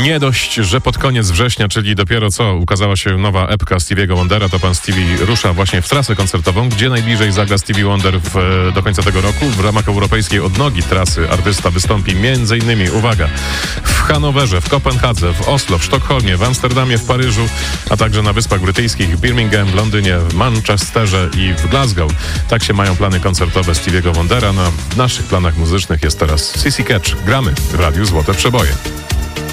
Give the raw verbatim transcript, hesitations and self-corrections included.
Nie dość, że pod koniec września, czyli dopiero co ukazała się nowa epka Stevie'ego Wondera, to pan Stevie rusza właśnie w trasę koncertową, gdzie najbliżej zagra Stevie Wonder w, do końca tego roku. W ramach europejskiej odnogi trasy artysta wystąpi m.in. uwaga, w Hanowerze, w Kopenhadze, w Oslo, w Sztokholmie, w Amsterdamie, w Paryżu, a także na Wyspach Brytyjskich, w Birmingham, w Londynie, w Manchesterze i w Glasgow. Tak się mają plany koncertowe Stevie'ego Wondera. Na naszych planach muzycznych jest teraz C C Catch. Gramy w Radiu Złote Przeboje.